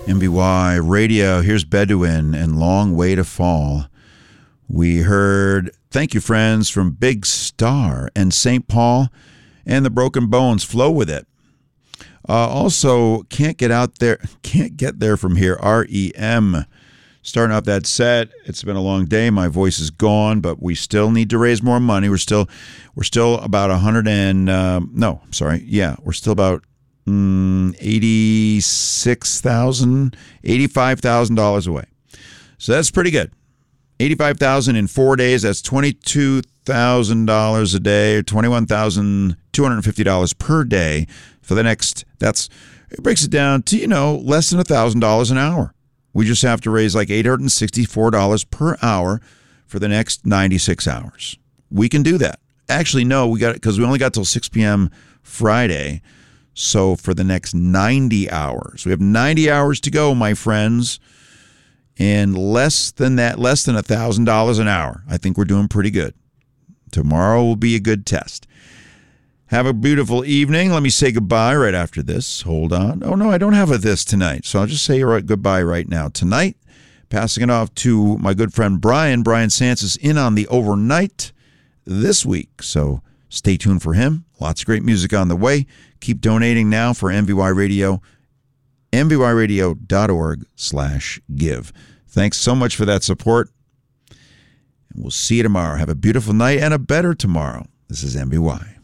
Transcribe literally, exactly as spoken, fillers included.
M B Y Radio. Here's Bedouin and Long Way to Fall. We heard Thank You Friends from Big Star and Saint Paul and the Broken Bones. Flow With It. Uh, also, Can't Get Out There, Can't Get There From Here, R E M. Starting off that set. It's been a long day. My voice is gone, but we still need to raise more money. We're still we're still about a hundred and um, no, I'm sorry. Yeah, we're still about mm, eighty-six thousand, eighty-five thousand dollars away. So that's pretty good. eighty-five thousand in four days. That's twenty-two thousand dollars a day, or twenty-one thousand two hundred fifty dollars per day for the next. That's it breaks it down to, you know, less than one thousand dollars an hour. We just have to raise like eight hundred sixty-four dollars per hour for the next ninety-six hours. We can do that. Actually, no, we got it because we only got till six p.m. Friday. So for the next ninety hours, we have ninety hours to go, my friends. And less than that, less than one thousand dollars an hour. I think we're doing pretty good. Tomorrow will be a good test. Have a beautiful evening. Let me say goodbye right after this. Hold on. Oh, no, I don't have a this tonight. So I'll just say right, goodbye right now. Tonight, passing it off to my good friend Brian. Brian Sands is in on the overnight this week. So stay tuned for him. Lots of great music on the way. Keep donating now for M V Y Radio. M V Y radio dot org slash give. Thanks so much for that support. And we'll see you tomorrow. Have a beautiful night and a better tomorrow. This is M V Y.